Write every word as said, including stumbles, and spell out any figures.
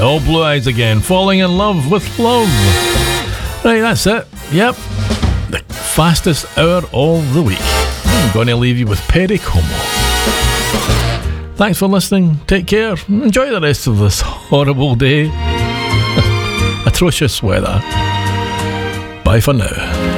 All Blue Eyes again, Falling in Love with Love. Right, that's it. Yep, the fastest hour of the week. I'm going to leave you with Perry Como. Thanks for listening. Take care. Enjoy the rest of this horrible day. Atrocious weather. Bye for now.